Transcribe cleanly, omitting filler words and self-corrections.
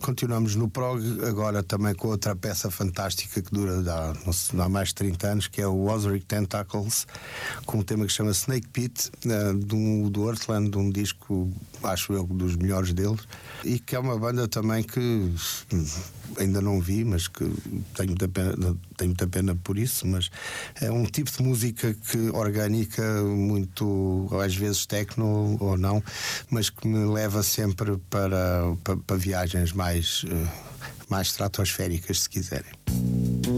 continuamos no prog, agora também com outra peça fantástica que dura há mais de 30 anos, que é o Ozric Tentacles, com um tema que se chama Snake Pit, do Earthland, de um disco, acho eu, dos melhores deles, e que é uma banda também que ainda não vi, mas que tenho muita pena por isso, mas é um tipo de música orgânica, muito, às vezes techno ou não, mas que me leva sempre para viagens mais estratosféricas, se quiserem.